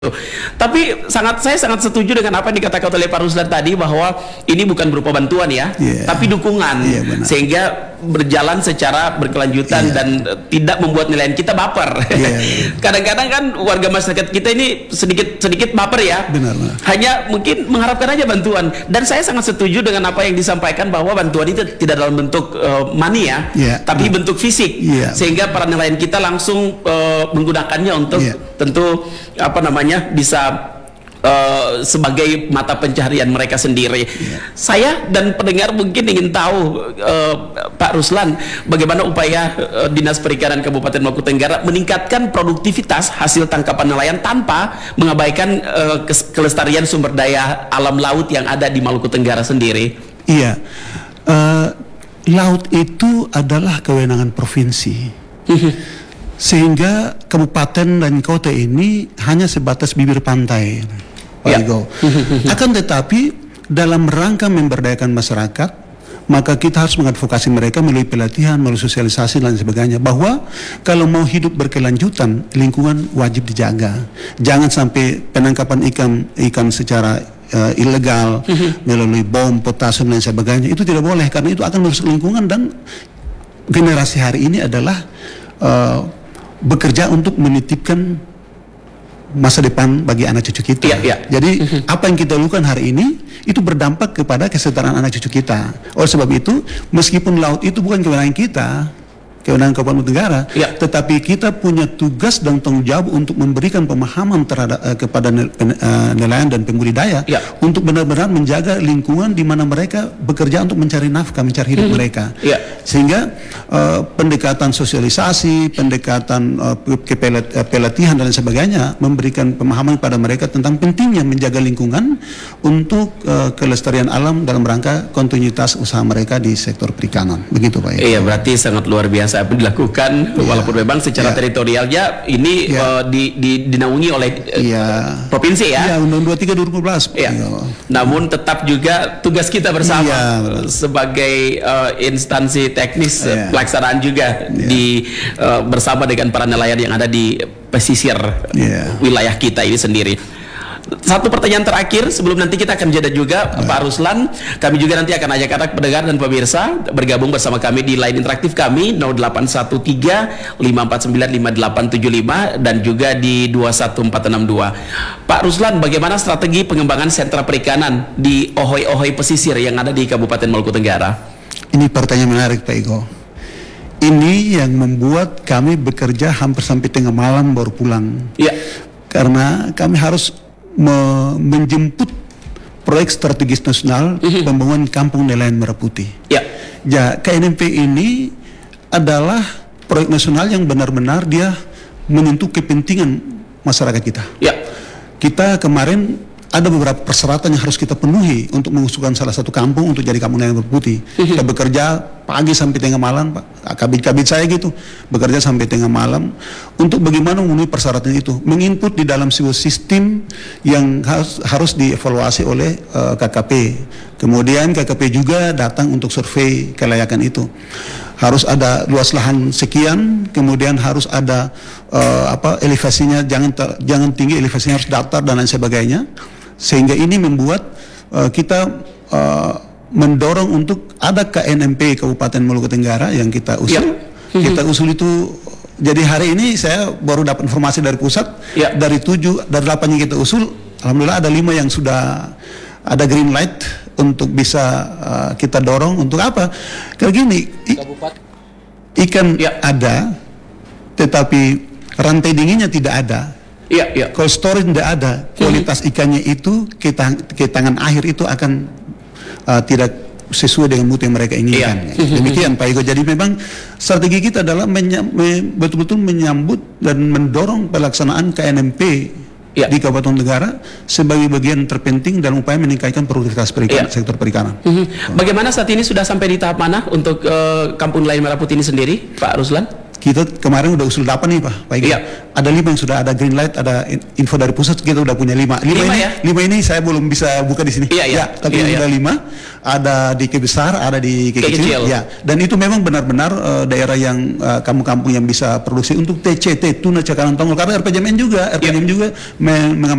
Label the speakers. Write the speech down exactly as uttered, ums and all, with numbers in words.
Speaker 1: Tapi sangat saya sangat setuju dengan apa yang dikatakan oleh Pak Ruslan tadi, bahwa ini bukan berupa bantuan ya, yeah. tapi dukungan, yeah, sehingga berjalan secara berkelanjutan, yeah. dan tidak membuat nilaian kita baper. Kadang-kadang yeah. kan warga masyarakat kita ini sedikit sedikit baper ya, benar, benar. Hanya mungkin mengharapkan aja bantuan. Dan saya sangat setuju dengan apa yang disampaikan, bahwa bantuan itu tidak dalam bentuk uh, money ya, yeah. tapi yeah. bentuk fisik, yeah. sehingga para nelayan kita langsung uh, menggunakannya untuk yeah. tentu apa namanya bisa uh, sebagai mata pencaharian mereka sendiri. Yeah. Saya dan pendengar mungkin ingin tahu, uh, Pak Ruslan, bagaimana upaya uh, Dinas Perikanan Kabupaten Maluku Tenggara meningkatkan produktivitas hasil tangkapan nelayan tanpa mengabaikan uh, kelestarian sumber daya alam laut yang ada di Maluku Tenggara sendiri.
Speaker 2: Iya, uh, laut itu adalah kewenangan provinsi. Sehingga kabupaten dan kota ini hanya sebatas bibir pantai, Pak ya. Igo. Akan tetapi dalam rangka memberdayakan masyarakat, maka kita harus mengadvokasi mereka melalui pelatihan, melalui sosialisasi dan sebagainya, bahwa kalau mau hidup berkelanjutan, lingkungan wajib dijaga. Jangan sampai penangkapan ikan ikan secara uh, ilegal melalui bom, potasium dan sebagainya, itu tidak boleh, karena itu akan merusak lingkungan. Dan generasi hari ini adalah uh, bekerja untuk menitipkan masa depan bagi anak cucu kita. Ya, ya. Jadi uh-huh. apa yang kita lakukan hari ini itu berdampak kepada kesejahteraan anak cucu kita. Oleh sebab itu, meskipun laut itu bukan kewenangan kita, kewenangan Kabupaten Tenggara, ya. tetapi kita punya tugas dan tanggung jawab untuk memberikan pemahaman terhadap uh, kepada nel, uh, nelayan dan pembudidaya, ya. untuk benar-benar menjaga lingkungan di mana mereka bekerja untuk mencari nafkah, mencari hidup hmm. mereka. Ya. Sehingga uh, pendekatan sosialisasi, pendekatan uh, kepelat, uh, pelatihan dan sebagainya memberikan pemahaman pada mereka tentang pentingnya menjaga lingkungan untuk uh, kelestarian alam dalam rangka kontinuitas usaha mereka di sektor perikanan. Begitu, Pak.
Speaker 1: Iya, berarti sangat luar biasa apa dilakukan, yeah. walaupun memang secara yeah. teritorialnya ini yeah. uh, di, di, dinaungi oleh uh, yeah. provinsi ya.
Speaker 2: Yeah, Undang-Undang dua puluh tiga dua ribu empat belas.
Speaker 1: Yeah. Yeah. Namun tetap juga tugas kita bersama yeah. sebagai uh, instansi teknis yeah. pelaksanaan juga yeah. di uh, bersama dengan para nelayan yang ada di pesisir yeah. wilayah kita ini sendiri. Satu pertanyaan terakhir sebelum nanti kita akan jeda juga, nah. Pak Ruslan. Kami juga nanti akan ajak anak pendengar dan pemirsa bergabung bersama kami di line interaktif kami nol delapan satu tiga lima empat sembilan lima delapan tujuh lima dan juga di dua satu empat enam dua. Pak Ruslan, bagaimana strategi pengembangan sentra perikanan di Ohoy-Ohoy pesisir yang ada di Kabupaten Maluku Tenggara? Ini pertanyaan menarik, Pak Igo.
Speaker 2: Ini yang membuat kami bekerja hampir sampai tengah malam baru pulang.
Speaker 1: Ya.
Speaker 2: Karena kami harus Me menjemput proyek strategis nasional mm-hmm. pembangunan kampung nelayan merah putih.
Speaker 1: Ya.
Speaker 2: Ya, K N M P ini adalah proyek nasional yang benar-benar dia menyentuh kepentingan masyarakat kita.
Speaker 1: Ya.
Speaker 2: Kita kemarin ada beberapa persyaratan yang harus kita penuhi untuk mengusulkan salah satu kampung untuk jadi kampung nelayan merah putih. Mm-hmm. Kita bekerja pagi sampai tengah malam, Pak. Kabit-kabit saya gitu, bekerja sampai tengah malam untuk bagaimana memenuhi persyaratan itu, menginput di dalam sebuah sistem yang harus harus dievaluasi oleh uh, K K P. Kemudian K K P juga datang untuk survei kelayakan itu. Harus ada luas lahan sekian, kemudian harus ada uh, apa elevasinya jangan ter, jangan tinggi, elevasinya harus datar dan lain sebagainya. Sehingga ini membuat uh, kita uh, mendorong untuk ada K N M P Kabupaten Maluku Tenggara yang kita usul. Ya. Kita usul itu, jadi hari ini saya baru dapat informasi dari pusat, ya. dari tujuh, dari delapan yang kita usul, alhamdulillah ada lima yang sudah ada green light untuk bisa uh, kita dorong untuk apa? Kayak gini, ikan ya. ada, tetapi rantai dinginnya tidak ada.
Speaker 1: Iya, iya.
Speaker 2: Cold storage tidak ada, kualitas hmm. ikannya itu ke, tang ke tangan akhir itu akan uh, tidak sesuai dengan mutu yang mereka inginkan. Iya. Demikian Pak Igo. Jadi memang strategi kita adalah betul-betul menyambut dan mendorong pelaksanaan K N M P ya. di Kabupaten Tenggara sebagai bagian terpenting dalam upaya meningkatkan produktivitas perikanan, ya. sektor perikanan.
Speaker 1: Mm-hmm. Bagaimana saat ini sudah sampai di tahap mana untuk uh, Kampung Nelayan Merah Putih ini sendiri, Pak Ruslan?
Speaker 2: kita kemarin udah usul delapan nih Pak. Pak Igi.
Speaker 1: Iya.
Speaker 2: Ada lima yang sudah ada green light, ada info dari pusat, kita udah punya lima. Lima,
Speaker 1: Lima
Speaker 2: ini,
Speaker 1: ya?
Speaker 2: lima ini saya belum bisa buka di sini.
Speaker 1: Iya, iya.
Speaker 2: Ya, tapi
Speaker 1: Iya,
Speaker 2: yang
Speaker 1: iya.
Speaker 2: udah lima, ada di Ke Besar, ada di Ke
Speaker 1: Ke
Speaker 2: Kecil.
Speaker 1: Kecil.
Speaker 2: Ya, dan itu memang benar-benar uh, daerah yang uh, kampung-kampung yang bisa produksi untuk T C T tuna cakalang tongol, karena R P J M N juga, R P J M N juga me-